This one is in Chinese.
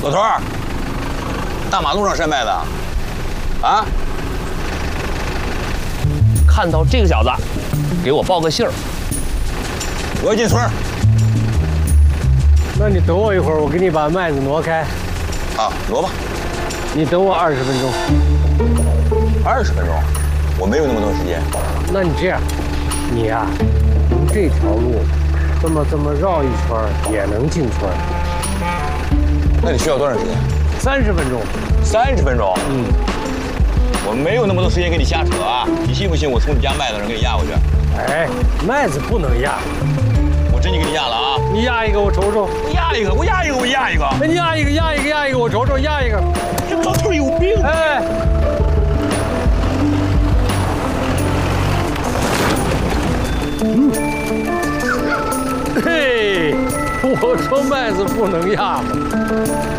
老头儿，大马路上晒麦子啊？ 看到这个小子，给我报个信儿。 我要进村儿。 那你等我一会儿，我给你把麦子挪开。 啊，挪吧。 你等我20分钟。 20分钟？我没有那么多时间。 那你这样，你呀，从这条路，这么绕一圈也能进村。 那你需要多长时间 ？30分钟。 30分钟？ 嗯。 我没有那么多时间跟你瞎扯啊！你信不信我从你家麦子上给你压过去？ 哎，麦子不能压。 我真就给你压了啊！ 你压一个，我瞅瞅。 我压一个，我压一个，我压一个。 哎，你压一个，压一个，压一个，我瞅瞅，压一个。 这老头有病！ 哎。嘿，我说麦子不能压嘛。